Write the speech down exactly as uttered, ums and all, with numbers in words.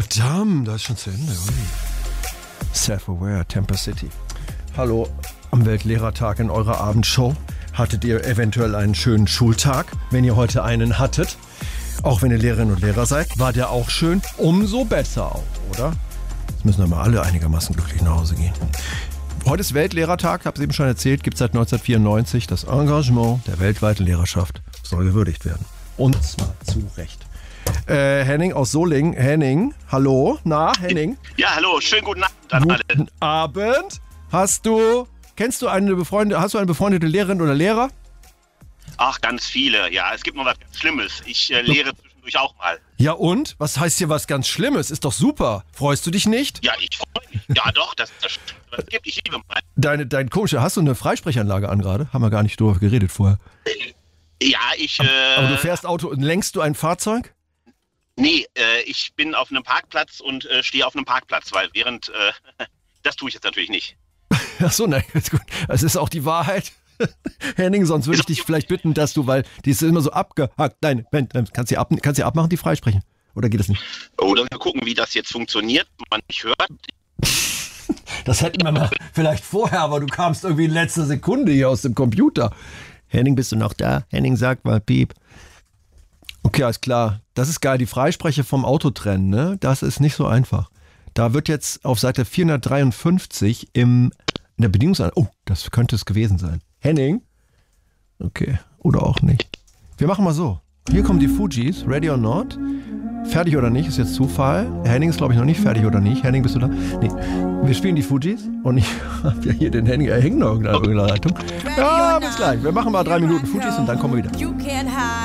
Verdammt, das ist schon zu Ende. Ui. Self-aware, Temper City. Hallo, am Weltlehrertag in eurer Abendshow. Hattet ihr eventuell einen schönen Schultag, wenn ihr heute einen hattet? Auch wenn ihr Lehrerinnen und Lehrer seid, war der auch schön? Umso besser auch, oder? Jetzt müssen wir mal alle einigermaßen glücklich nach Hause gehen. Heute ist Weltlehrertag, habe es eben schon erzählt, gibt es seit neunzehnhundertvierundneunzig. Das Engagement der weltweiten Lehrerschaft soll gewürdigt werden. Und zwar zu Recht. Äh, Henning aus Solingen. Henning, hallo. Na, Henning? Ja, hallo. Schönen guten Abend an alle. Guten Abend. Hast du, kennst du eine befreundete, hast du eine befreundete Lehrerin oder Lehrer? Ach, ganz viele. Ja, es gibt noch was ganz Schlimmes. Ich äh, lehre zwischendurch auch mal. Ja und? Was heißt hier was ganz Schlimmes? Ist doch super. Freust du dich nicht? Ja, ich freue mich. Ja, doch, das, das, das gibt. Ich liebe mal. Deine, dein komischer, hast du eine Freisprechanlage an gerade? Haben wir gar nicht drüber geredet vorher. Ja, ich... Äh, Aber du fährst Auto und lenkst du ein Fahrzeug? Nee, äh, ich bin auf einem Parkplatz und äh, stehe auf einem Parkplatz, weil während... Äh, das tue ich jetzt natürlich nicht. Ach so, nein, ist gut. Es ist auch die Wahrheit. Henning, sonst würde ich dich vielleicht bitten, dass du, weil die ist immer so abgehackt. Nein, kannst du ab, kannst du abmachen, die freisprechen? Oder geht das nicht? Oder wir gucken, wie das jetzt funktioniert, man nicht hört. Das hätten wir mal vielleicht vorher, aber du kamst irgendwie in letzter Sekunde hier aus dem Computer. Henning, bist du noch da? Henning, sag mal, piep. Okay, alles klar. Das ist geil, die Freisprecher vom Auto trennen, ne? Das ist nicht so einfach. Da wird jetzt auf Seite vierhundertdreiundfünfzig im, in der Bedienungsanleitung, oh, das könnte es gewesen sein. Henning? Okay, oder auch nicht. Wir machen mal so. Hier kommen die Fugees, Ready or Not. Fertig oder nicht, ist jetzt Zufall. Henning ist, glaube ich, noch nicht fertig oder nicht. Henning, bist du da? Nee. Wir spielen die Fugees und ich habe ja hier den Henning, er hängt noch in irgendeiner Leitung. Ja, bis gleich. Wir machen mal drei Minuten Fugees und dann kommen wir wieder.